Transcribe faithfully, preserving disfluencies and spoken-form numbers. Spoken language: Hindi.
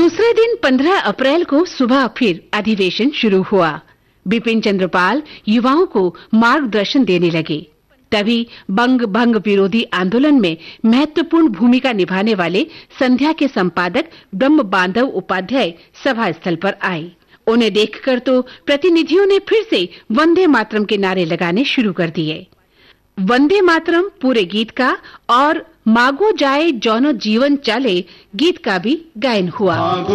दूसरे दिन पंद्रह अप्रैल को सुबह फिर अधिवेशन शुरू हुआ। बिपिन चंद्र पाल युवाओं को मार्गदर्शन देने लगे। तभी बंग भंग विरोधी आंदोलन में महत्वपूर्ण भूमिका निभाने वाले संध्या के संपादक ब्रह्म बांधव उपाध्याय सभा स्थल पर आए। उन्हें देखकर तो प्रतिनिधियों ने फिर से वंदे मातरम के नारे लगाने शुरू कर दिए। वंदे मातरम पूरे गीत का और मागो जाए जौनो जीवन चले गीत का भी गायन हुआ।